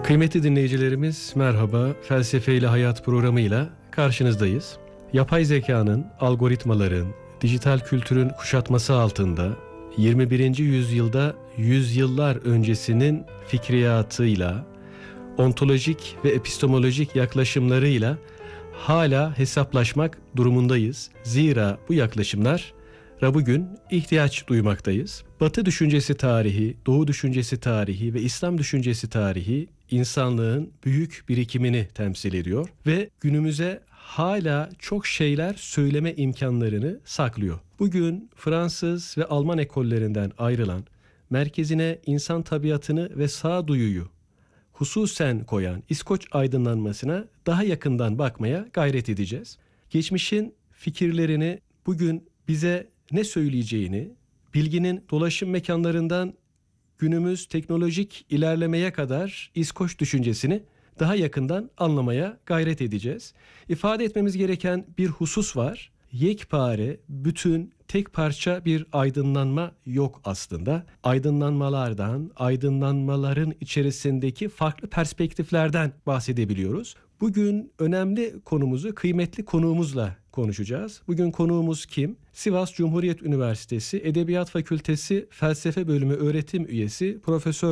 Kıymetli dinleyicilerimiz merhaba. Felsefe ile Hayat programıyla karşınızdayız. Yapay zekanın, algoritmaların, dijital kültürün kuşatması altında 21. yüzyılda yüzyıllar öncesinin fikriyatıyla, ontolojik ve epistemolojik yaklaşımlarıyla hala hesaplaşmak durumundayız. Zira bu yaklaşımlar bugün ihtiyaç duymaktayız. Batı düşüncesi tarihi, Doğu düşüncesi tarihi ve İslam düşüncesi tarihi insanlığın büyük birikimini temsil ediyor ve günümüze hala çok şeyler söyleme imkanlarını saklıyor. Bugün Fransız ve Alman ekollerinden ayrılan, merkezine insan tabiatını ve sağduyuyu hususen koyan İskoç aydınlanmasına daha yakından bakmaya gayret edeceğiz. Geçmişin fikirlerini bugün bize ne söyleyeceğini, bilginin dolaşım mekanlarından günümüz teknolojik ilerlemeye kadar İskoç düşüncesini daha yakından anlamaya gayret edeceğiz. İfade etmemiz gereken bir husus var. Yekpare, bütün, tek parça bir aydınlanma yok aslında. Aydınlanmalardan, aydınlanmaların içerisindeki farklı perspektiflerden bahsedebiliyoruz. Bugün önemli konumuzu kıymetli konuğumuzla konuşacağız. Bugün konuğumuz kim? Sivas Cumhuriyet Üniversitesi Edebiyat Fakültesi Felsefe Bölümü öğretim üyesi Profesör